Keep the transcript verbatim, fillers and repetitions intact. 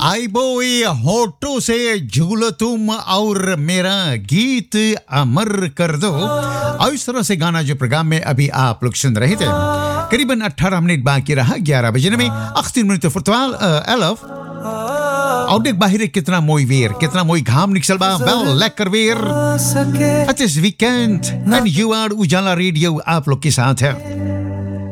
आई बोई होठों से झूलो तुम और मेरा गीत अमर कर दो। और इस तरह से गाना जो प्रोग्राम में अभी आप लोग सुन रहे थे, करीबन अठारह मिनट बाकी रहा ग्यारह बजे में अख्तीन मिनट फुटबॉल एलफ और देख बाहर कितना मोई वीर कितना मोई घाम निकल बा वेल लेकर वीर it is weekend and you आर उजाला रेडियो आप लोग के साथ है।